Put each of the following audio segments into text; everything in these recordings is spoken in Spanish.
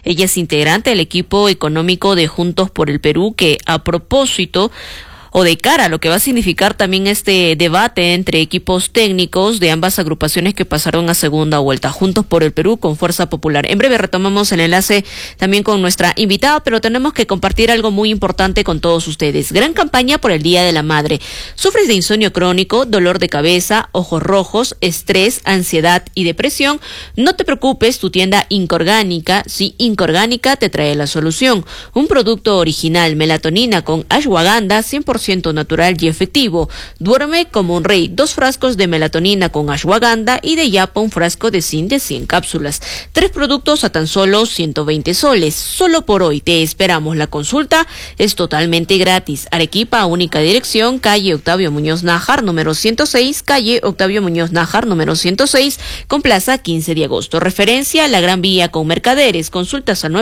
Ella es integrante del equipo económico de Juntos por el Perú, que a propósito o de cara a lo que va a significar también este debate entre equipos técnicos de ambas agrupaciones que pasaron a segunda vuelta, Juntos por el Perú con Fuerza Popular. En breve retomamos el enlace también con nuestra invitada, pero tenemos que compartir algo muy importante con todos ustedes. Gran campaña por el Día de la Madre. ¿Sufres de insomnio crónico, dolor de cabeza, ojos rojos, estrés, ansiedad y depresión? No te preocupes, tu tienda Incorgánica, sí, Incorgánica te trae la solución. Un producto original, melatonina con ashwagandha, 100% natural y efectivo. Duerme como un rey. 2 frascos de melatonina con ashwagandha y de yapa un frasco de zinc de 100 cápsulas. 3 productos a tan solo 120 soles. Solo por hoy te esperamos. La consulta es totalmente gratis. Arequipa, única dirección, calle Octavio Muñoz Nájar, número 106, calle Octavio Muñoz Nájar, número 106, con plaza 15 de agosto. Referencia, la Gran Vía con Mercaderes. Consultas al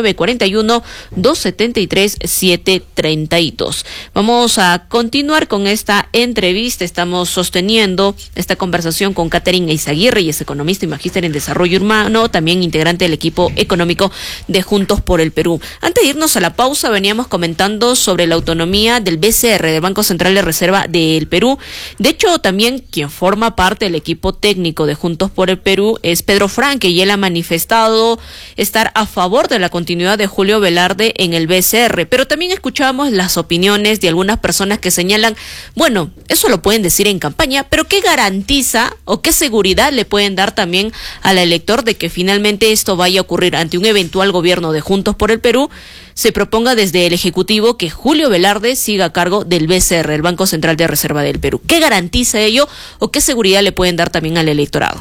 941-273-732. Vamos a continuar con esta entrevista. Estamos sosteniendo esta conversación con Catherine Eizaguirre, y es economista y magíster en desarrollo humano, también integrante del equipo económico de Juntos por el Perú. Antes de irnos a la pausa, veníamos comentando sobre la autonomía del BCR, del Banco Central de Reserva del Perú. De hecho, también quien forma parte del equipo técnico de Juntos por el Perú es Pedro Franque, y él ha manifestado estar a favor de la continuidad de Julio Velarde en el BCR. Pero también escuchamos las opiniones de algunas personas que señalan, bueno, eso lo pueden decir en campaña, pero ¿qué garantiza o qué seguridad le pueden dar también al elector de que finalmente esto vaya a ocurrir ante un eventual gobierno de Juntos por el Perú? Se proponga desde el Ejecutivo que Julio Velarde siga a cargo del BCR, el Banco Central de Reserva del Perú. ¿Qué garantiza ello o qué seguridad le pueden dar también al electorado?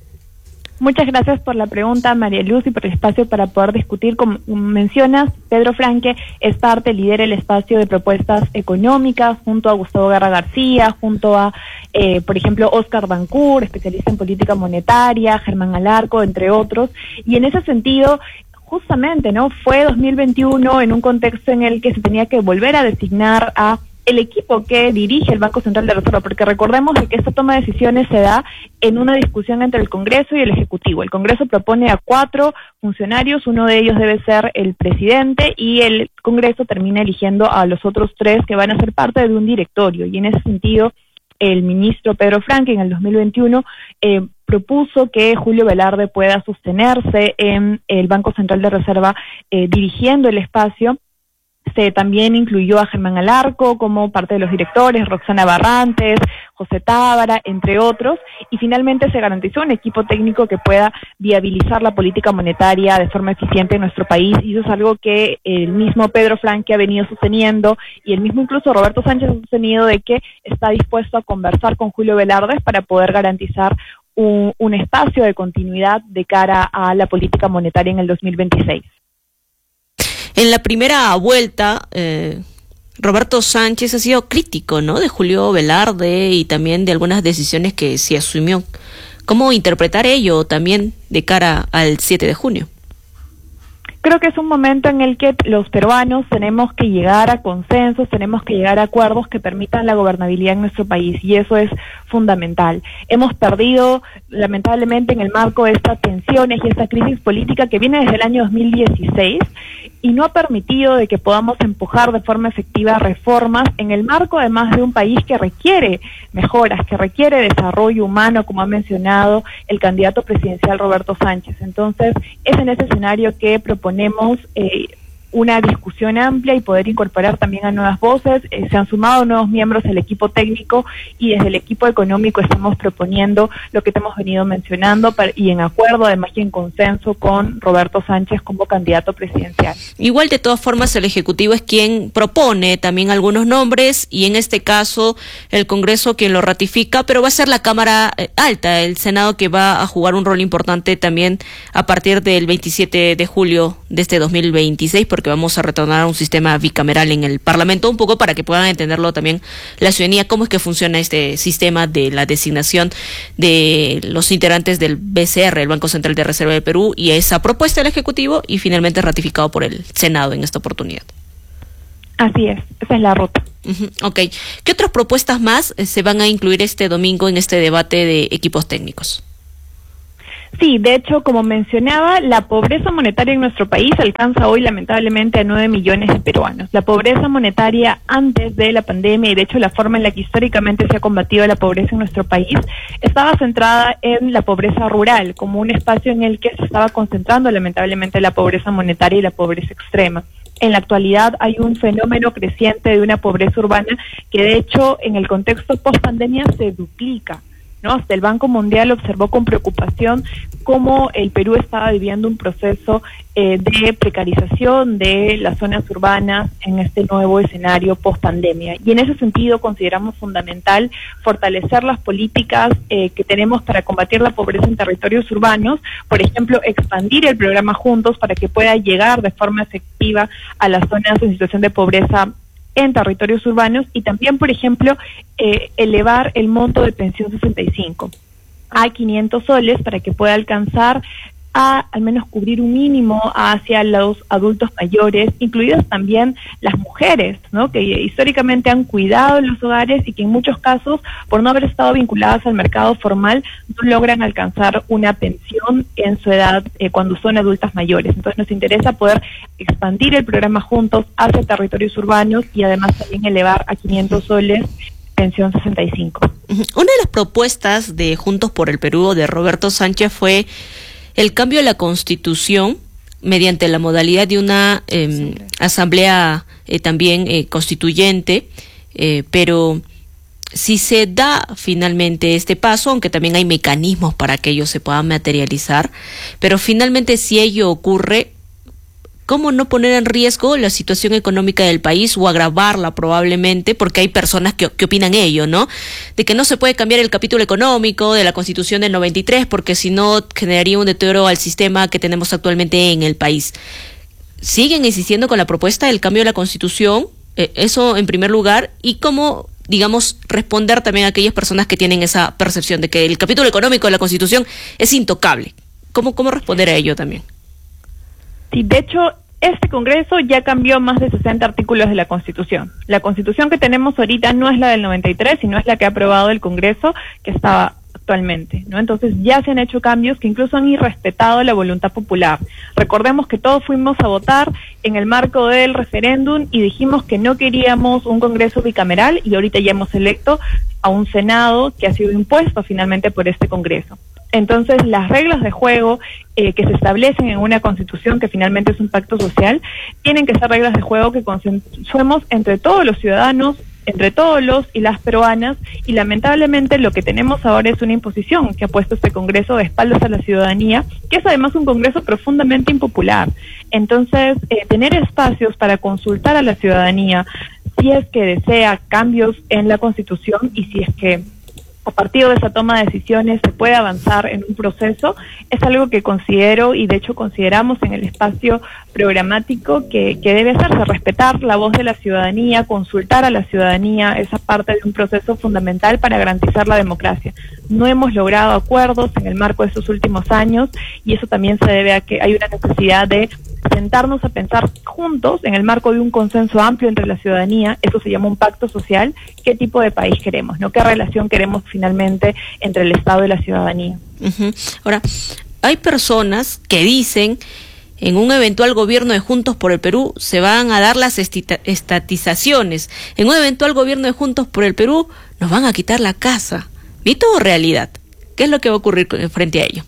Muchas gracias por la pregunta, María Luz, y por el espacio para poder discutir. Como mencionas, Pedro Franque es parte, lidera el espacio de propuestas económicas junto a Gustavo Guerra García, junto a, por ejemplo, Óscar Bancour, especialista en política monetaria, Germán Alarco, entre otros. Y en ese sentido, justamente, ¿no? Fue 2021 en un contexto en el que se tenía que volver a designar a el equipo que dirige el Banco Central de Reserva, porque recordemos de que esta toma de decisiones se da en una discusión entre el Congreso y el Ejecutivo. El Congreso propone a 4 funcionarios, uno de ellos debe ser el presidente, y el Congreso termina eligiendo a los otros 3 que van a ser parte de un directorio. Y en ese sentido, el ministro Pedro Franque en el 2021 propuso que Julio Velarde pueda sostenerse en el Banco Central de Reserva dirigiendo el espacio. Se también incluyó a Germán Alarco como parte de los directores, Roxana Barrantes, José Tábara, entre otros, y finalmente se garantizó un equipo técnico que pueda viabilizar la política monetaria de forma eficiente en nuestro país, y eso es algo que el mismo Pedro Franque ha venido sosteniendo, y el mismo incluso Roberto Sánchez ha sostenido de que está dispuesto a conversar con Julio Velarde para poder garantizar un espacio de continuidad de cara a la política monetaria en el 2026. En la primera vuelta, Roberto Sánchez ha sido crítico, ¿no?, de Julio Velarde y también de algunas decisiones que se asumió. ¿Cómo interpretar ello también de cara al 7 de junio? Creo que es un momento en el que los peruanos tenemos que llegar a consensos, tenemos que llegar a acuerdos que permitan la gobernabilidad en nuestro país, y eso es fundamental. Hemos perdido, lamentablemente, en el marco de estas tensiones y esta crisis política que viene desde el año 2016, y no ha permitido de que podamos empujar de forma efectiva reformas en el marco además de un país que requiere mejoras, que requiere desarrollo humano, como ha mencionado el candidato presidencial Roberto Sánchez. Entonces, es en ese escenario que proponemos una discusión amplia y poder incorporar también a nuevas voces. Se han sumado nuevos miembros del equipo técnico, y desde el equipo económico estamos proponiendo lo que te hemos venido mencionando y en acuerdo además y en consenso con Roberto Sánchez como candidato presidencial. Igual, de todas formas, el Ejecutivo es quien propone también algunos nombres, y en este caso el Congreso quien lo ratifica, pero va a ser la Cámara Alta, el Senado, que va a jugar un rol importante también a partir del 27 de julio de este 2026, porque vamos a retornar a un sistema bicameral en el Parlamento, un poco para que puedan entenderlo también la ciudadanía, cómo es que funciona este sistema de la designación de los integrantes del BCR, el Banco Central de Reserva del Perú, y esa propuesta del Ejecutivo, y finalmente ratificado por el Senado en esta oportunidad. Así es, esa es la ruta. Ok. ¿Qué otras propuestas más se van a incluir este domingo en este debate de equipos técnicos? Sí, de hecho, como mencionaba, la pobreza monetaria en nuestro país alcanza hoy lamentablemente a 9 millones de peruanos. La pobreza monetaria antes de la pandemia y de hecho la forma en la que históricamente se ha combatido la pobreza en nuestro país estaba centrada en la pobreza rural, como un espacio en el que se estaba concentrando lamentablemente la pobreza monetaria y la pobreza extrema. En la actualidad hay un fenómeno creciente de una pobreza urbana que de hecho en el contexto post-pandemia se duplica, ¿no? Hasta el Banco Mundial observó con preocupación cómo el Perú estaba viviendo un proceso de precarización de las zonas urbanas en este nuevo escenario post-pandemia. Y en ese sentido consideramos fundamental fortalecer las políticas que tenemos para combatir la pobreza en territorios urbanos, por ejemplo, expandir el programa Juntos para que pueda llegar de forma efectiva a las zonas en situación de pobreza en territorios urbanos y también, por ejemplo, elevar el monto de pensión 65 a 500 soles para que pueda alcanzar a al menos cubrir un mínimo hacia los adultos mayores, incluidas también las mujeres, ¿no? Que históricamente han cuidado en los hogares y que en muchos casos, por no haber estado vinculadas al mercado formal, no logran alcanzar una pensión en su edad cuando son adultas mayores. Entonces nos interesa poder expandir el programa Juntos hacia territorios urbanos y además también elevar a 500 soles pensión 65. Una de las propuestas de Juntos por el Perú de Roberto Sánchez fue el cambio de la Constitución mediante la modalidad de una asamblea también constituyente, pero si se da finalmente este paso, aunque también hay mecanismos para que ello se pueda materializar, pero finalmente si ello ocurre, ¿cómo no poner en riesgo la situación económica del país o agravarla probablemente? Porque hay personas que opinan ello, ¿no? De que no se puede cambiar el capítulo económico de la Constitución del 93 porque si no generaría un deterioro al sistema que tenemos actualmente en el país. ¿Siguen insistiendo con la propuesta del cambio de la Constitución? Eso en primer lugar. ¿Y cómo, digamos, responder también a aquellas personas que tienen esa percepción de que el capítulo económico de la Constitución es intocable? ¿Cómo responder a ello también? Sí, de hecho, este Congreso ya cambió más de 60 artículos de la Constitución. La Constitución que tenemos ahorita no es la del 93, sino es la que ha aprobado el Congreso que estaba actualmente, ¿no? Entonces ya se han hecho cambios que incluso han irrespetado la voluntad popular. Recordemos que todos fuimos a votar en el marco del referéndum y dijimos que no queríamos un Congreso bicameral y ahorita ya hemos electo a un Senado que ha sido impuesto finalmente por este Congreso. Entonces, las reglas de juego que se establecen en una Constitución, que finalmente es un pacto social, tienen que ser reglas de juego que consensuemos entre todos los ciudadanos, entre todos los y las peruanas, y lamentablemente lo que tenemos ahora es una imposición que ha puesto este Congreso de espaldas a la ciudadanía, que es además un Congreso profundamente impopular. Entonces, tener espacios para consultar a la ciudadanía si es que desea cambios en la Constitución y si es que a partir de esa toma de decisiones se puede avanzar en un proceso, es algo que considero y de hecho consideramos en el espacio programático que debe hacerse, respetar la voz de la ciudadanía, consultar a la ciudadanía, esa parte de un proceso fundamental para garantizar la democracia. No hemos logrado acuerdos en el marco de estos últimos años y eso también se debe a que hay una necesidad de sentarnos a pensar juntos en el marco de un consenso amplio entre la ciudadanía, eso se llama un pacto social, qué tipo de país queremos, ¿no? ¿Qué relación queremos finalmente entre el Estado y la ciudadanía? Ahora, hay personas que dicen en un eventual gobierno de Juntos por el Perú se van a dar las estatizaciones, en un eventual gobierno de Juntos por el Perú nos van a quitar la casa. ¿Mito o realidad? ¿Qué es lo que va a ocurrir frente a ello?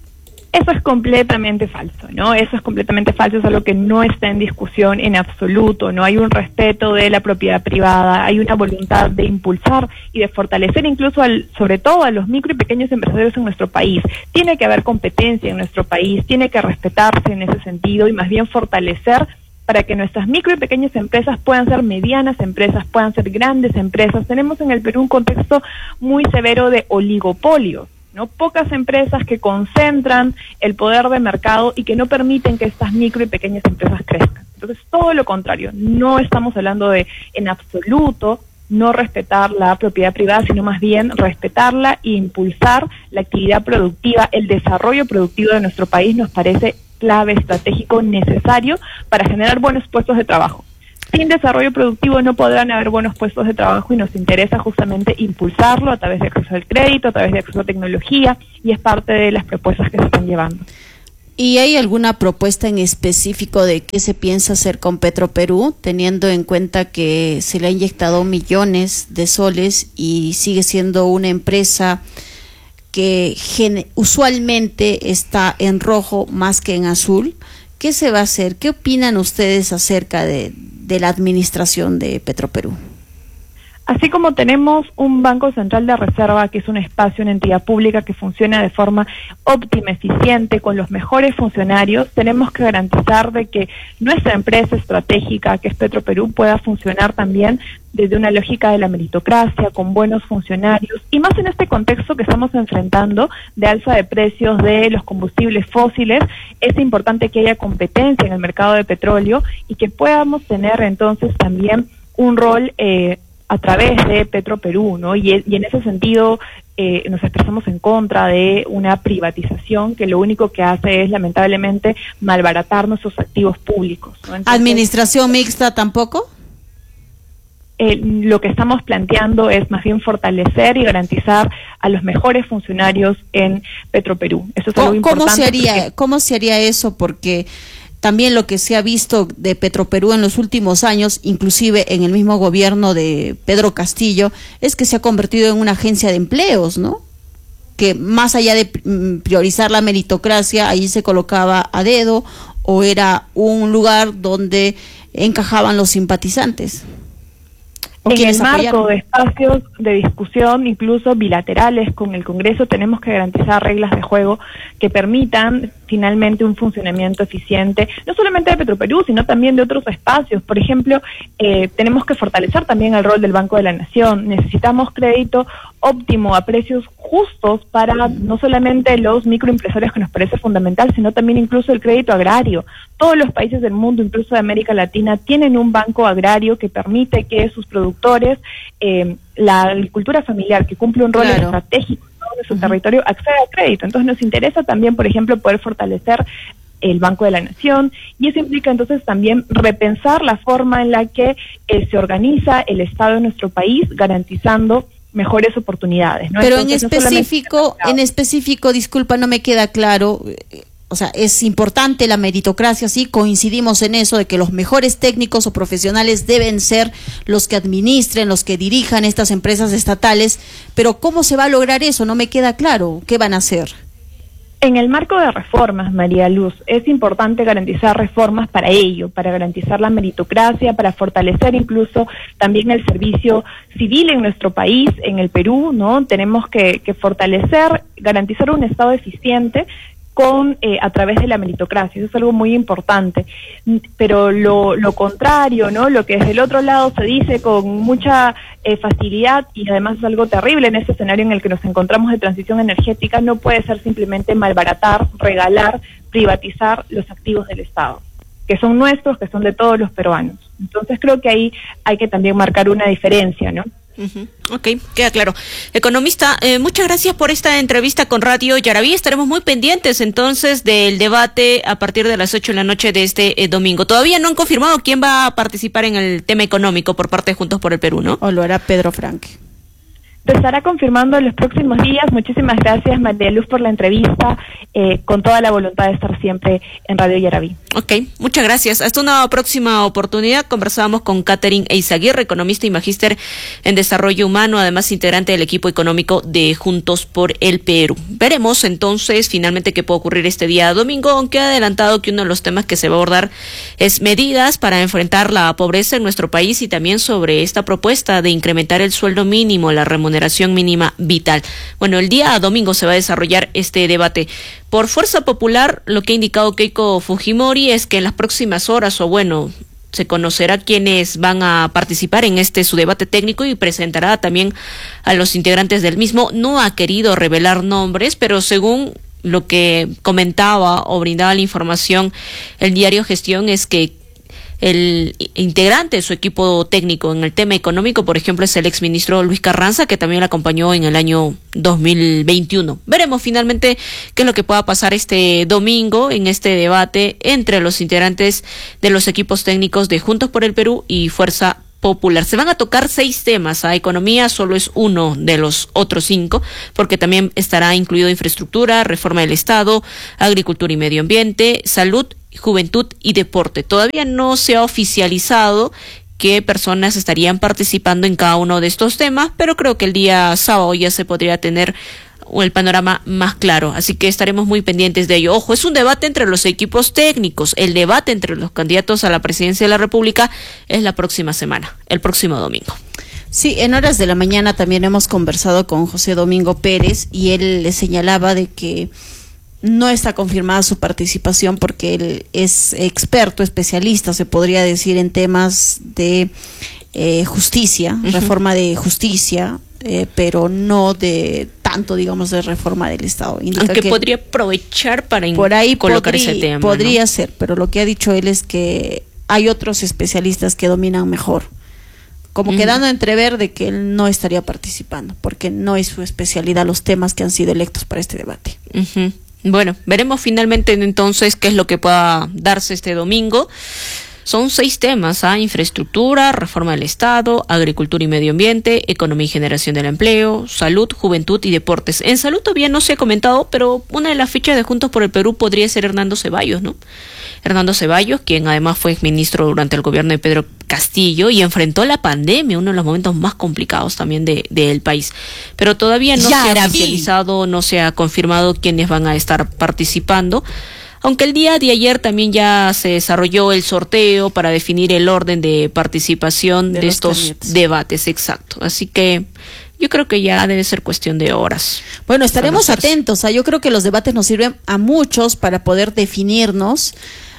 Eso es completamente falso, ¿no? Eso es completamente falso, es algo que no está en discusión en absoluto, no hay un respeto de la propiedad privada, hay una voluntad de impulsar y de fortalecer incluso sobre todo a los micro y pequeños empresarios en nuestro país. Tiene que haber competencia en nuestro país, tiene que respetarse en ese sentido y más bien fortalecer para que nuestras micro y pequeñas empresas puedan ser medianas empresas, puedan ser grandes empresas. Tenemos en el Perú un contexto muy severo de oligopolios, ¿no? Pocas empresas que concentran el poder de mercado y que no permiten que estas micro y pequeñas empresas crezcan. Entonces, todo lo contrario, no estamos hablando de, en absoluto, no respetar la propiedad privada, sino más bien respetarla e impulsar la actividad productiva, el desarrollo productivo de nuestro país nos parece clave, estratégico, necesario para generar buenos puestos de trabajo. Sin desarrollo productivo no podrán haber buenos puestos de trabajo y nos interesa justamente impulsarlo a través de acceso al crédito, a través de acceso a tecnología, y es parte de las propuestas que se están llevando. ¿Y hay alguna propuesta en específico de qué se piensa hacer con Petroperú, teniendo en cuenta que se le ha inyectado millones de soles y sigue siendo una empresa que usualmente está en rojo más que en azul? ¿Qué se va a hacer? ¿Qué opinan ustedes acerca de la administración de Petroperú? Así como tenemos un Banco Central de Reserva, que es un espacio, una entidad pública que funciona de forma óptima, eficiente, con los mejores funcionarios, tenemos que garantizar de que nuestra empresa estratégica, que es Petroperú, pueda funcionar también desde una lógica de la meritocracia, con buenos funcionarios, y más en este contexto que estamos enfrentando de alza de precios de los combustibles fósiles. Es importante que haya competencia en el mercado de petróleo y que podamos tener entonces también un rol a través de Petroperú, ¿no? Y en ese sentido nos expresamos en contra de una privatización que lo único que hace es lamentablemente malbaratar nuestros activos públicos, ¿no? Entonces, ¿administración mixta tampoco? Lo que estamos planteando es más bien fortalecer y garantizar a los mejores funcionarios en Petroperú. Eso es algo importante. ¿Cómo se haría eso? Porque también lo que se ha visto de Petroperú en los últimos años, inclusive en el mismo gobierno de Pedro Castillo, es que se ha convertido en una agencia de empleos, ¿no? Que más allá de priorizar la meritocracia, ahí se colocaba a dedo, o era un lugar donde encajaban los simpatizantes. En el marco de espacios de discusión, incluso bilaterales con el Congreso, tenemos que garantizar reglas de juego que permitan finalmente un funcionamiento eficiente, no solamente de Petroperú, sino también de otros espacios. Por ejemplo, tenemos que fortalecer también el rol del Banco de la Nación. Necesitamos crédito óptimo a precios justos para no solamente los microempresarios, que nos parece fundamental, sino también incluso el crédito agrario. Todos los países del mundo, incluso de América Latina, tienen un banco agrario que permite que sus productores, la agricultura familiar, que cumple un rol estratégico de su territorio, acceda a crédito. Entonces nos interesa también, por ejemplo, poder fortalecer el Banco de la Nación, y eso implica entonces también repensar la forma en la que se organiza el Estado en nuestro país, garantizando mejores oportunidades, ¿no? Pero entonces, en específico, disculpa, no me queda claro. O sea, es importante la meritocracia, sí, coincidimos en eso, de que los mejores técnicos o profesionales deben ser los que administren, los que dirijan estas empresas estatales, pero ¿cómo se va a lograr eso? No me queda claro. ¿Qué van a hacer? En el marco de reformas, María Luz, es importante garantizar reformas para ello, para garantizar la meritocracia, para fortalecer incluso también el servicio civil en nuestro país, en el Perú, ¿no? Tenemos que fortalecer, garantizar un Estado eficiente a través de la meritocracia. Eso es algo muy importante, pero lo contrario, ¿no? Lo que desde el otro lado se dice con mucha facilidad, y además es algo terrible en este escenario en el que nos encontramos de transición energética, no puede ser simplemente malbaratar, regalar, privatizar los activos del Estado, que son nuestros, que son de todos los peruanos. Entonces creo que ahí hay que también marcar una diferencia, ¿no? Ok, queda claro. Economista, muchas gracias por esta entrevista con Radio Yaraví. Estaremos muy pendientes entonces del debate a partir de las 8 de la noche de este domingo. Todavía no han confirmado quién va a participar en el tema económico por parte de Juntos por el Perú, ¿no? O lo hará Pedro Franque. Se estará confirmando en los próximos días. Muchísimas gracias, María Luz, por la entrevista, con toda la voluntad de estar siempre en Radio Yaraví. Ok, muchas gracias. Hasta una próxima oportunidad. Conversábamos con Catherine Eizaguirre, economista y magíster en desarrollo humano, además integrante del equipo económico de Juntos por el Perú. Veremos entonces finalmente qué puede ocurrir este día domingo, aunque ha adelantado que uno de los temas que se va a abordar es medidas para enfrentar la pobreza en nuestro país, y también sobre esta propuesta de incrementar el sueldo mínimo, la remuneración mínima vital. Bueno, el día domingo se va a desarrollar este debate. Por Fuerza Popular, lo que ha indicado Keiko Fujimori es que en las próximas horas, o bueno, se conocerá quiénes van a participar en su debate técnico, y presentará también a los integrantes del mismo. No ha querido revelar nombres, pero según lo que comentaba o brindaba la información el diario Gestión, es que el integrante de su equipo técnico en el tema económico, por ejemplo, es el exministro Luis Carranza, que también la acompañó en el año 2021. Veremos finalmente qué es lo que pueda pasar este domingo en este debate entre los integrantes de los equipos técnicos de Juntos por el Perú y Fuerza Popular. Se van a tocar 6 temas. Economía solo es uno de los otros 5, porque también estará incluido infraestructura, reforma del Estado, agricultura y medio ambiente, salud, juventud y deporte. Todavía no se ha oficializado qué personas estarían participando en cada uno de estos temas, pero creo que el día sábado ya se podría tener el panorama más claro, así que estaremos muy pendientes de ello. Ojo, es un debate entre los equipos técnicos. El debate entre los candidatos a la presidencia de la República es la próxima semana, el próximo domingo. Sí, en horas de la mañana también hemos conversado con José Domingo Pérez y él le señalaba de que no está confirmada su participación porque él es experto, especialista, se podría decir, en temas de justicia, reforma de justicia, pero no de tanto, digamos, de reforma del Estado. Indica aunque que podría aprovechar para por ahí colocar ese tema. Podría ¿no? ser, pero lo que ha dicho él es que hay otros especialistas que dominan mejor, como quedando a entrever de que él no estaría participando, porque no es su especialidad los temas que han sido electos para este debate. Bueno, veremos finalmente entonces qué es lo que pueda darse este domingo. Son 6 temas, infraestructura, reforma del Estado, agricultura y medio ambiente, economía y generación del empleo, salud, juventud y deportes. En salud todavía no se ha comentado, pero una de las fichas de Juntos por el Perú podría ser Hernando Ceballos, ¿no? Hernando Ceballos, quien además fue ministro durante el gobierno de Pedro Castillo y enfrentó la pandemia, uno de los momentos más complicados también del país. Pero todavía no se ha oficializado, no se ha confirmado quiénes van a estar participando. Aunque el día de ayer también ya se desarrolló el sorteo para definir el orden de participación de estos candidatos. Debates, exacto. Así que yo creo que ya debe ser cuestión de horas. Bueno, estaremos atentos. Yo creo que los debates nos sirven a muchos para poder definirnos.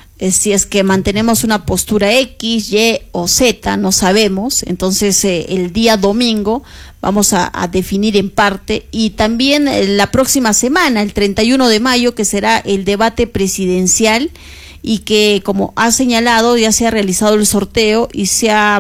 Si es que mantenemos una postura X, Y o Z, no sabemos. Entonces, el día domingo vamos a definir en parte, y también la próxima semana, el 31 de mayo, que será el debate presidencial, y que, como ha señalado, ya se ha realizado el sorteo y se ha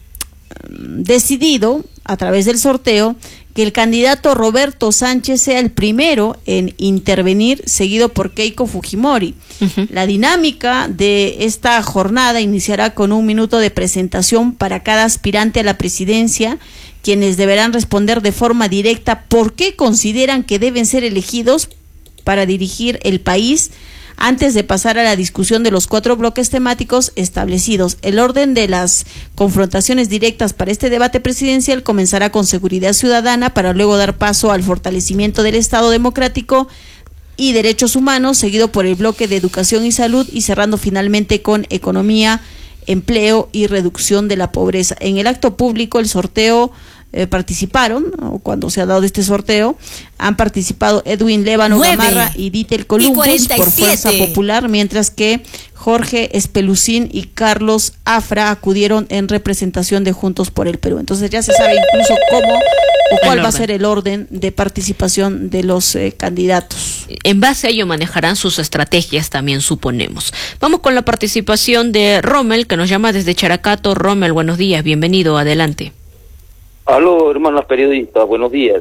decidido a través del sorteo que el candidato Roberto Sánchez sea el primero en intervenir, seguido por Keiko Fujimori. La dinámica de esta jornada iniciará con 1 minuto de presentación para cada aspirante a la presidencia, quienes deberán responder de forma directa por qué consideran que deben ser elegidos para dirigir el país, antes de pasar a la discusión de los 4 bloques temáticos establecidos. El orden de las confrontaciones directas para este debate presidencial comenzará con seguridad ciudadana, para luego dar paso al fortalecimiento del Estado democrático y derechos humanos, seguido por el bloque de educación y salud, y cerrando finalmente con economía, empleo y reducción de la pobreza. En el acto público, el sorteo participaron, o cuando se ha dado este sorteo, han participado Edwin Lévano Gamarra y Dítel Columbus por Fuerza Popular, mientras que Jorge Espelucín y Carlos Afra acudieron en representación de Juntos por el Perú. Entonces ya se sabe incluso cómo o cuál va a ser el orden de participación de los candidatos. En base a ello manejarán sus estrategias también, suponemos. Vamos con la participación de Rommel, que nos llama desde Characato. Rommel, buenos días, bienvenido, adelante. Aló, hermanos periodistas, buenos días.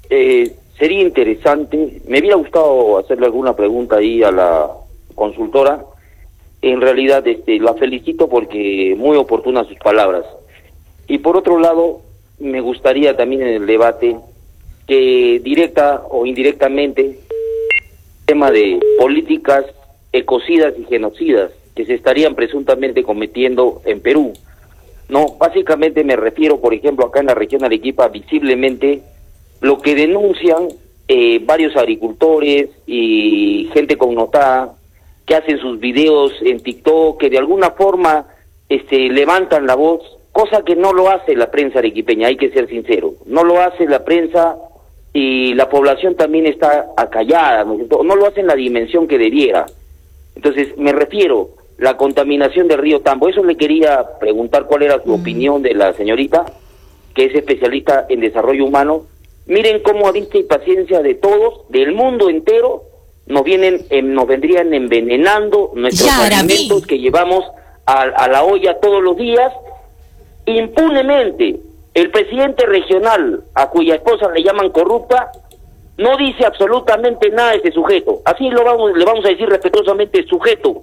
Sería interesante, me hubiera gustado hacerle alguna pregunta ahí a la consultora. En realidad, la felicito porque muy oportunas sus palabras. Y por otro lado, me gustaría también en el debate que directa o indirectamente el tema de políticas ecocidas y genocidas que se estarían presuntamente cometiendo en Perú. No, básicamente me refiero, por ejemplo, acá en la región de Arequipa, visiblemente lo que denuncian varios agricultores y gente connotada que hacen sus videos en TikTok, que de alguna forma levantan la voz, cosa que no lo hace la prensa arequipeña, hay que ser sincero, no lo hace la prensa y la población también está acallada, no lo hace en la dimensión que debiera. Entonces, me refiero la contaminación del río Tambo. Eso le quería preguntar cuál era su opinión de la señorita, que es especialista en desarrollo humano. Miren cómo a vista y paciencia de todos, del mundo entero, nos vendrían envenenando nuestros alimentos que llevamos a la olla todos los días, impunemente. El presidente regional, a cuya esposa le llaman corrupta, no dice absolutamente nada de este sujeto. Así le vamos a decir respetuosamente sujeto.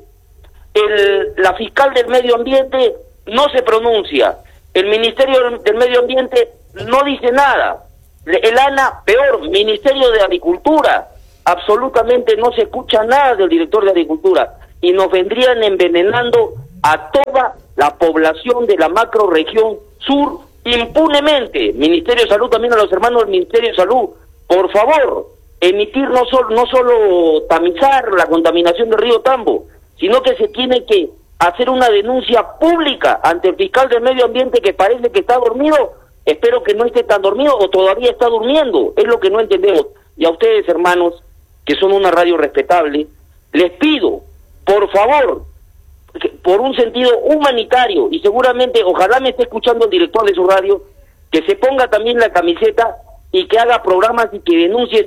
La fiscal del medio ambiente no se pronuncia. El Ministerio del Medio Ambiente no dice nada. El ANA, peor, Ministerio de Agricultura, absolutamente no se escucha nada del director de Agricultura. Y nos vendrían envenenando a toda la población de la macrorregión sur impunemente. Ministerio de Salud, también a los hermanos del Ministerio de Salud, por favor, emitir no solo tamizar la contaminación del río Tambo, sino que se tiene que hacer una denuncia pública ante el fiscal del medio ambiente, que parece que está dormido. Espero que no esté tan dormido o todavía está durmiendo, es lo que no entendemos. Y a ustedes, hermanos, que son una radio respetable, les pido, por favor, por un sentido humanitario, y seguramente, ojalá me esté escuchando el director de su radio, que se ponga también la camiseta y que haga programas y que denuncie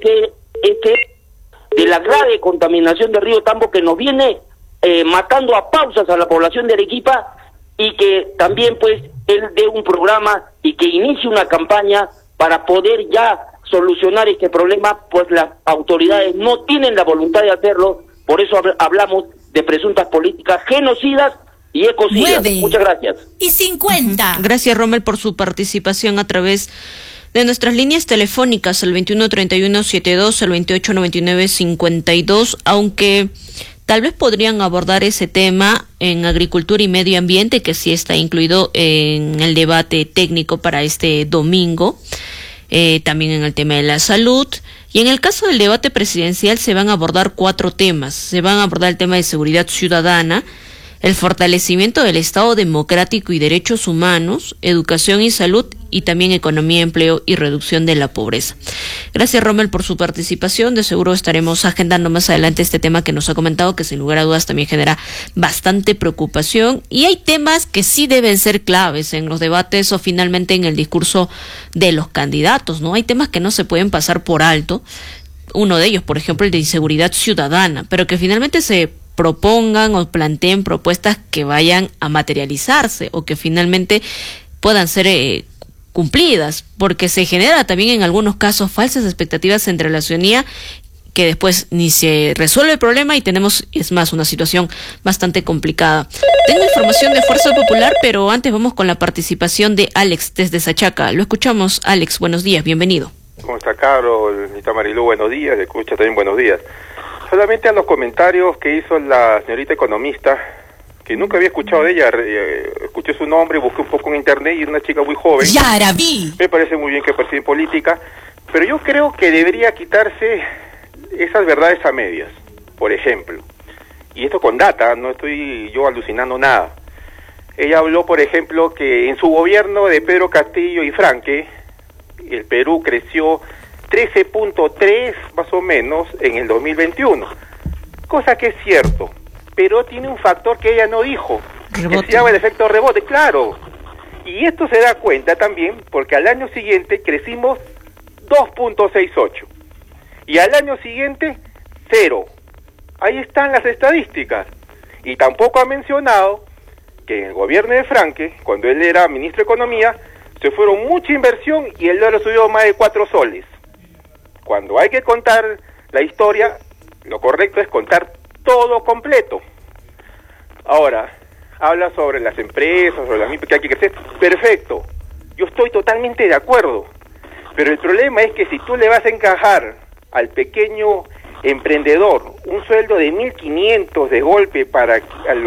de la grave contaminación del río Tambo, que nos viene matando a pausas a la población de Arequipa, y que también pues él dé un programa y que inicie una campaña para poder ya solucionar este problema, pues las autoridades no tienen la voluntad de hacerlo. Por eso hablamos de presuntas políticas genocidas y ecocidas. 9 Muchas gracias. y 50. Gracias, Rommel, por su participación a través de nuestras líneas telefónicas, el 213172, el 289952, aunque tal vez podrían abordar ese tema en agricultura y medio ambiente, que sí está incluido en el debate técnico para este domingo, también en el tema de la salud. Y en el caso del debate presidencial se van a abordar 4 temas. Se van a abordar el tema de seguridad ciudadana, el fortalecimiento del Estado democrático y derechos humanos, educación y salud, y también economía, empleo y reducción de la pobreza. Gracias, Rommel, por su participación. De seguro estaremos agendando más adelante este tema que nos ha comentado, que sin lugar a dudas también genera bastante preocupación. Y hay temas que sí deben ser claves en los debates o finalmente en el discurso de los candidatos, ¿no? Hay temas que no se pueden pasar por alto. Uno de ellos, por ejemplo, el de inseguridad ciudadana, pero que finalmente se propongan o planteen propuestas que vayan a materializarse o que finalmente puedan ser cumplidas, porque se genera también en algunos casos falsas expectativas entre la ciudadanía, que después ni se resuelve el problema y tenemos, es más, una situación bastante complicada. Tengo información de Fuerza Popular, pero antes vamos con la participación de Alex desde Sachaca. Lo escuchamos, Alex, buenos días, bienvenido. ¿Cómo está, Carol? Nita Marilú, buenos días. Escucha también buenos días. Solamente a los comentarios que hizo la señorita economista, que nunca había escuchado de ella, escuché su nombre, busqué un poco en internet y es una chica muy joven. Yarabí. Me parece muy bien que participe en política, pero yo creo que debería quitarse esas verdades a medias, por ejemplo. Y esto con data, no estoy yo alucinando nada. Ella habló, por ejemplo, que en su gobierno de Pedro Castillo y Franque, el Perú creció 13.3 más o menos en el 2021, cosa que es cierto, pero tiene un factor que ella no dijo, que se llama el efecto rebote, claro, y esto se da cuenta también porque al año siguiente crecimos 2.68 y al año siguiente 0, ahí están las estadísticas, y tampoco ha mencionado que en el gobierno de Franque, cuando él era ministro de Economía, se fueron mucha inversión y el dólar subió más de 4 soles. Cuando hay que contar la historia, lo correcto es contar todo completo. Ahora, habla sobre las empresas, sobre la MIPE, que hay que crecer. Perfecto, yo estoy totalmente de acuerdo. Pero el problema es que si tú le vas a encajar al pequeño emprendedor un sueldo de 1.500 de golpe para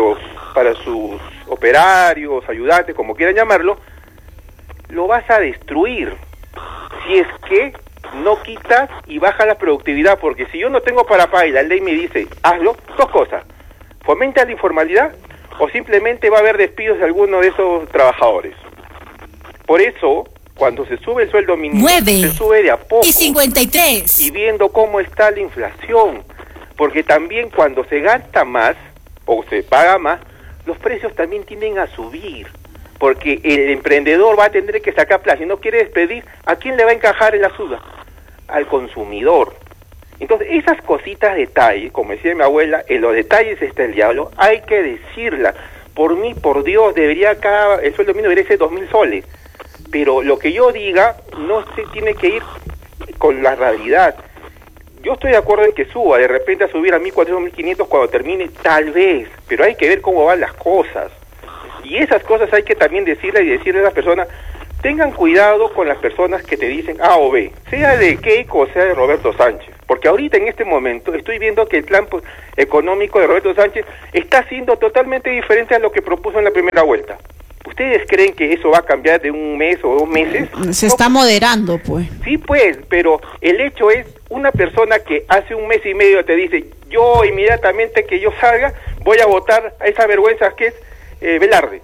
sus operarios, ayudantes, como quieran llamarlo, lo vas a destruir. Si es que no quitas y baja la productividad, porque si yo no tengo para pagar y la ley me dice, hazlo, 2 cosas, fomenta la informalidad o simplemente va a haber despidos de alguno de esos trabajadores. Por eso, cuando se sube el sueldo mínimo, 9 se sube de a poco. y 53. Y viendo cómo está la inflación, porque también cuando se gasta más o se paga más, los precios también tienden a subir. Porque el emprendedor va a tener que sacar plata. Si no quiere despedir, ¿a quién le va a encajar en la suda? Al consumidor. Entonces, esas cositas, detalles, como decía mi abuela, en los detalles está el diablo, hay que decirla. Por mí, por Dios, el sueldo mínimo debería ser 2.000 soles. Pero lo que yo diga no se tiene que ir con la realidad. Yo estoy de acuerdo en que suba, de repente a subir a 1.400, 1.500 cuando termine, tal vez, pero hay que ver cómo van las cosas. Y esas cosas hay que también decirle a las personas, tengan cuidado con las personas que te dicen A o B, sea de Keiko o sea de Roberto Sánchez, porque ahorita en este momento estoy viendo que el plan económico de Roberto Sánchez está siendo totalmente diferente a lo que propuso en la primera vuelta. ¿Ustedes creen que eso va a cambiar de un mes o 2 meses? Se está moderando, pues. Sí, pues, pero el hecho es, una persona que hace un mes y medio te dice, yo inmediatamente que yo salga, voy a votar a esa vergüenza que es Velarde.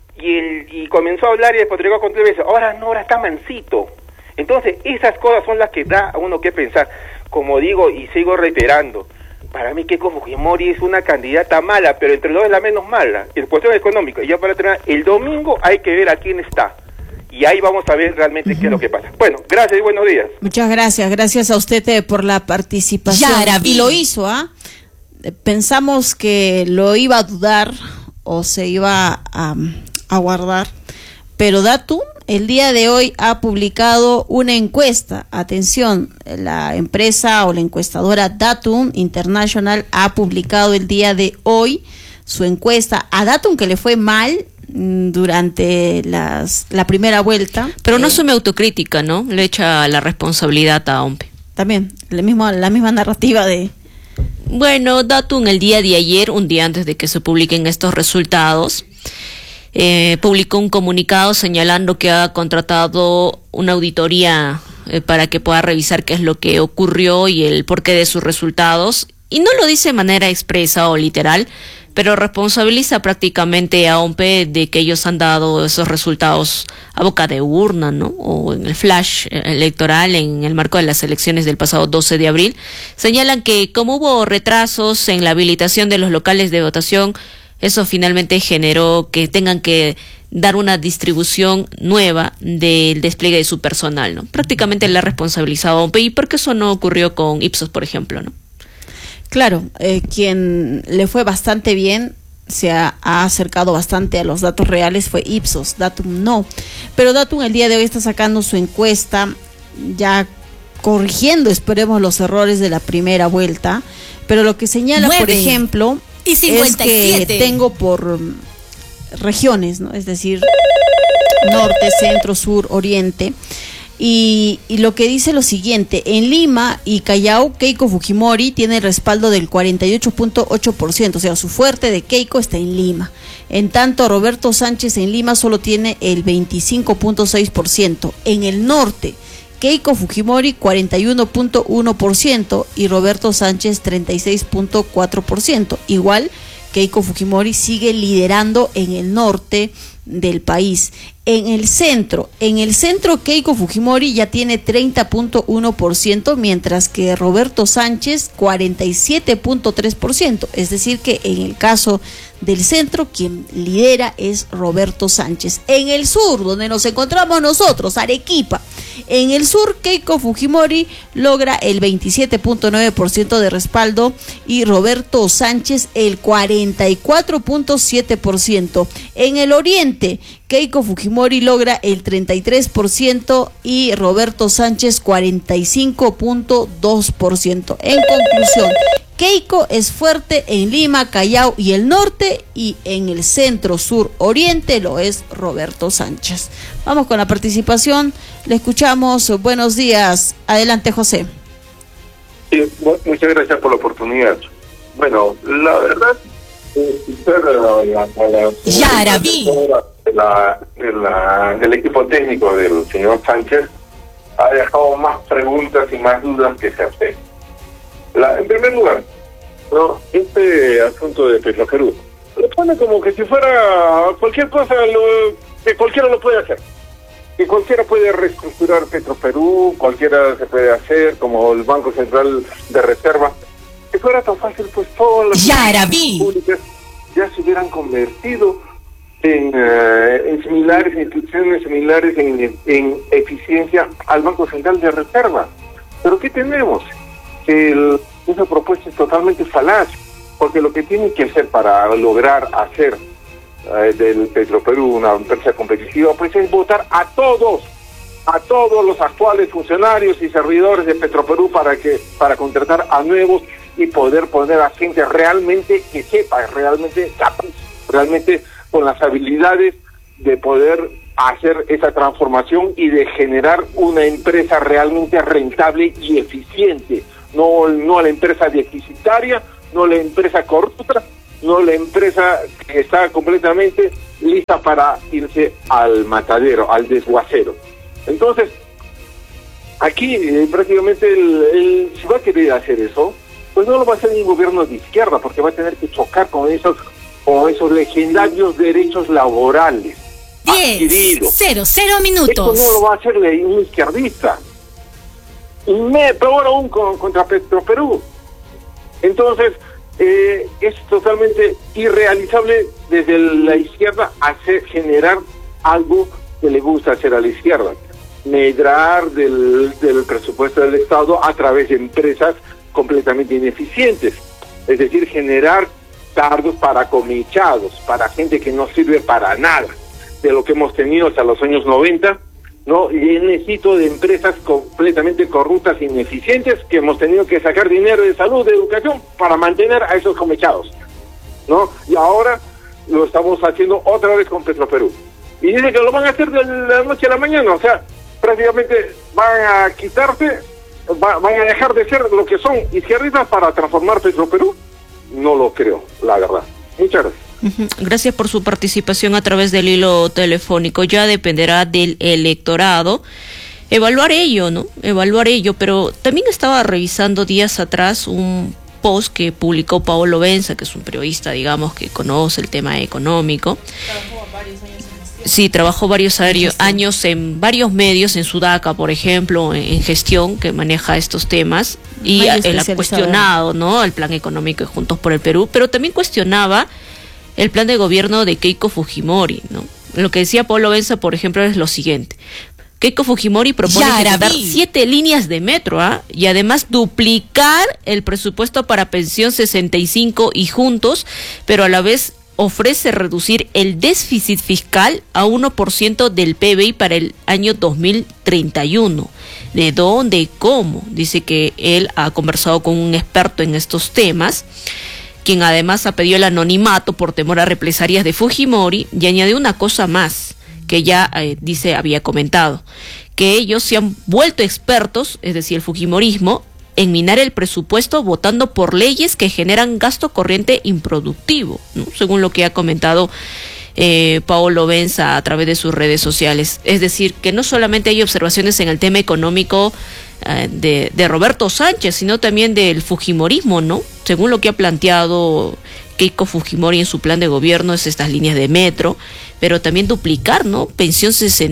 Y comenzó a hablar y después llegó con 3 veces. Ahora no, ahora está mansito. Entonces, esas cosas son las que da a uno que pensar. Como digo y sigo reiterando, para mí Keiko Fujimori es una candidata mala, pero entre los dos es la menos mala, en cuestión económica. Y ya para terminar, el domingo hay que ver a quién está. Y ahí vamos a ver realmente qué es lo que pasa. Bueno, gracias y buenos días. Muchas gracias. Gracias a usted por la participación. Y lo hizo, ¿ah? Pensamos que lo iba a dudar o se iba a guardar, pero Datum el día de hoy ha publicado una encuesta. Atención, la empresa o la encuestadora Datum International ha publicado el día de hoy su encuesta. A Datum, que le fue mal durante la primera vuelta. Pero no asume autocrítica, ¿no? Le echa la responsabilidad a OMPE. También, la misma narrativa de... Bueno, Datum el día de ayer, un día antes de que se publiquen estos resultados, publicó un comunicado señalando que ha contratado una auditoría para que pueda revisar qué es lo que ocurrió y el porqué de sus resultados. Y no lo dice de manera expresa o literal, pero responsabiliza prácticamente a OMPE de que ellos han dado esos resultados a boca de urna, ¿no? O en el flash electoral en el marco de las elecciones del pasado 12 de abril. Señalan que como hubo retrasos en la habilitación de los locales de votación, eso finalmente generó que tengan que dar una distribución nueva del despliegue de su personal, ¿no? Prácticamente le ha responsabilizado a OMPE. ¿Y por qué eso no ocurrió con Ipsos, por ejemplo, no? Claro, quien le fue bastante bien, se ha acercado bastante a los datos reales, fue Ipsos. Datum no. Pero Datum el día de hoy está sacando su encuesta, ya corrigiendo, esperemos, los errores de la primera vuelta. Pero lo que señala, 9 por ejemplo, y 57. es que tengo por regiones, ¿no? Es decir, norte, centro, sur, oriente. Y lo que dice lo siguiente: en Lima y Callao, Keiko Fujimori tiene el respaldo del 48.8%, o sea, su fuerte de Keiko está en Lima. En tanto, Roberto Sánchez en Lima solo tiene el 25.6%. En el norte, Keiko Fujimori 41.1% y Roberto Sánchez 36.4%. Igual, Keiko Fujimori sigue liderando en el norte del país. En el centro Keiko Fujimori ya tiene 30.1%, mientras que Roberto Sánchez 47.3%. Es decir que en el caso del centro, quien lidera es Roberto Sánchez. En el sur, donde nos encontramos nosotros, Arequipa, en el sur Keiko Fujimori logra el 27.9% de respaldo y Roberto Sánchez el 44.7%. En el oriente, Keiko Fujimori logra el 33% y Roberto Sánchez 45.2%. En conclusión, Keiko es fuerte en Lima, Callao y el norte, y en el centro, sur, oriente lo es Roberto Sánchez. Vamos con la participación, le escuchamos. Buenos días, adelante, José. Sí, muchas gracias por la oportunidad. Bueno, la verdad, el equipo técnico del señor Sánchez ha dejado más preguntas y más dudas que se hacen. En primer lugar, ¿no? Este asunto de Petroperú lo pone como que si fuera cualquier cosa, que cualquiera lo puede hacer, que cualquiera puede reestructurar Petroperú, cualquiera se puede hacer, como el Banco Central de Reserva. Si fuera tan fácil, pues todas las públicas ya se hubieran convertido en similares, instituciones similares en eficiencia al Banco Central de Reserva. Pero ¿qué tenemos? Que esa propuesta es totalmente falaz, porque lo que tienen que hacer para lograr hacer del Petroperú, una empresa competitiva, pues es votar a todos los actuales funcionarios y servidores de Petroperú para contratar a nuevos y poder poner a gente realmente que sepa, realmente capaz, realmente con las habilidades de poder hacer esa transformación y de generar una empresa realmente rentable y eficiente, no la empresa deficitaria, no la empresa corrupta, no la empresa que está completamente lista para irse al matadero, al desguacero. Entonces, aquí prácticamente si va a querer hacer eso, pues no lo va a hacer ni un gobierno de izquierda, porque va a tener que chocar con esos legendarios derechos laborales 10:00 minutos. Esto no lo va a hacer un izquierdista. Peor aún contra Petroperú. Entonces, es totalmente irrealizable desde la izquierda generar algo que le gusta hacer a la izquierda. Medrar del presupuesto del Estado a través de empresas completamente ineficientes. Es decir, generar cargos para comichados, para gente que no sirve para nada, de lo que hemos tenido hasta los años 90, ¿no? Y necesito de empresas completamente corruptas e ineficientes que hemos tenido que sacar dinero de salud, de educación, para mantener a esos comichados, ¿no? Y ahora lo estamos haciendo otra vez con Petroperú. Y dice que lo van a hacer de la noche a la mañana, o sea, prácticamente van a quitarse, van a dejar de ser lo que son izquierdistas para transformar Petroperú. No lo creo, la verdad. Muchas gracias. Gracias por su participación a través del hilo telefónico. Ya dependerá del electorado evaluar ello, ¿no? Evaluar ello, pero también estaba revisando días atrás un post que publicó Paolo Benza, que es un periodista, digamos, que conoce el tema económico. Trabajó varios años en gestión. Sí, trabajó varios años en varios medios, en Sudaca, por ejemplo, en gestión, que maneja estos temas, y él ha cuestionado, ¿no?, el plan económico de Juntos por el Perú, pero también cuestionaba el plan de gobierno de Keiko Fujimori, ¿no? Lo que decía Paolo Benza, por ejemplo, es lo siguiente. Keiko Fujimori propone ejecutar 7 líneas de metro, y además duplicar el presupuesto para pensión 65 y Juntos, pero a la vez ofrece reducir el déficit fiscal a 1% del PBI para el año 2031. ¿De dónde y cómo? Dice que él ha conversado con un experto en estos temas, quien además ha pedido el anonimato por temor a represalias de Fujimori, y añadió una cosa más, que ya había comentado, que ellos se han vuelto expertos, es decir, el fujimorismo, en minar el presupuesto votando por leyes que generan gasto corriente improductivo, ¿no?, según lo que ha comentado Paolo Benza a través de sus redes sociales. Es decir, que no solamente hay observaciones en el tema económico de Roberto Sánchez, sino también del fujimorismo, ¿no? Según lo que ha planteado Keiko Fujimori en su plan de gobierno, es estas líneas de metro, pero también duplicar, ¿no?, pensión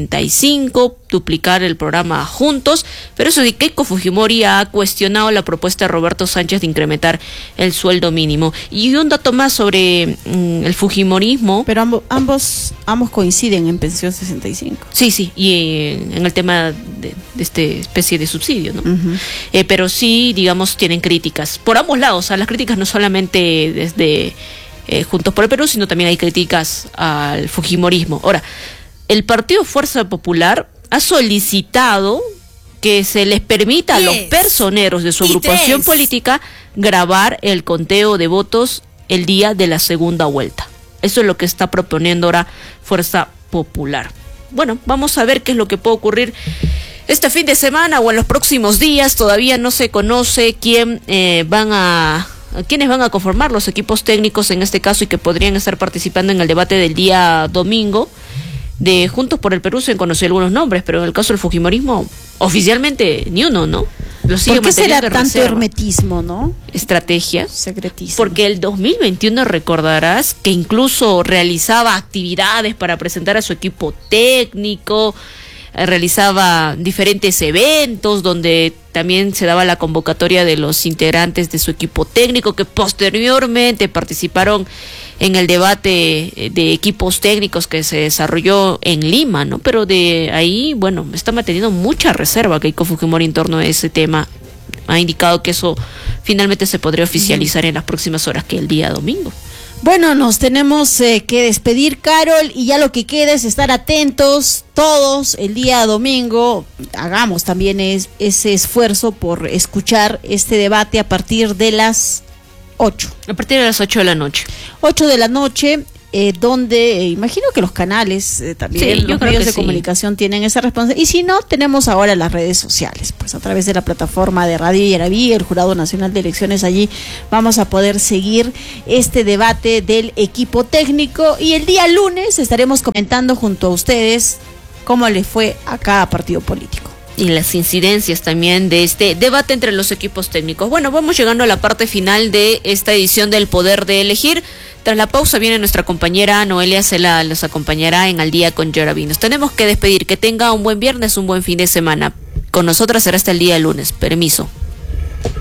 65, duplicar el programa Juntos, pero eso sí, Keiko Fujimori ha cuestionado la propuesta de Roberto Sánchez de incrementar el sueldo mínimo. Y un dato más sobre el fujimorismo. Pero ambos coinciden en pensión 65. Sí, y en el tema de esta especie de subsidio, ¿no? Pero sí, digamos, tienen críticas por ambos lados. Las críticas no solamente desde Juntos por el Perú, sino también hay críticas al fujimorismo. Ahora, el Partido Fuerza Popular ha solicitado que se les permita a los personeros de su agrupación política grabar el conteo de votos el día de la segunda vuelta. Eso es lo que está proponiendo ahora Fuerza Popular. Bueno, vamos a ver qué es lo que puede ocurrir este fin de semana o en los próximos días. Todavía no se conoce quiénes van a conformar los equipos técnicos en este caso y que podrían estar participando en el debate del día domingo. De Juntos por el Perú se han conocido algunos nombres, pero en el caso del fujimorismo, oficialmente ni uno, ¿no? Lo sigue ¿por qué será manteniendo en tanto reserva. hermetismo, no? Estrategia. Secretismo. Porque el 2021 recordarás que incluso realizaba actividades para presentar a su equipo técnico, realizaba diferentes eventos donde también se daba la convocatoria de los integrantes de su equipo técnico que posteriormente participaron en el debate de equipos técnicos que se desarrolló en Lima, ¿no? Pero de ahí, bueno, está manteniendo mucha reserva Keiko Fujimori en torno a ese tema. Ha indicado que eso finalmente se podría oficializar en las próximas horas, que el día domingo. Bueno, nos tenemos que despedir, Carol, y ya lo que queda es estar atentos todos el día domingo. Hagamos también ese esfuerzo por escuchar este debate a partir de las 8. A partir de las 8 de la noche. 8 de la noche, donde imagino que los canales también, sí, los medios de comunicación tienen esa responsabilidad. Y si no, tenemos ahora las redes sociales, pues a través de la plataforma de Radio Yaraví, el Jurado Nacional de Elecciones, allí vamos a poder seguir este debate del equipo técnico, y el día lunes estaremos comentando junto a ustedes cómo le fue a cada partido político. Y las incidencias también de este debate entre los equipos técnicos. Bueno, vamos llegando a la parte final de esta edición del Poder de Elegir. Tras la pausa viene nuestra compañera Noelia Cela, los acompañará en Al Día con Yaraví. Nos tenemos que despedir. Que tenga un buen viernes, un buen fin de semana. Con nosotras será hasta el día lunes. Permiso.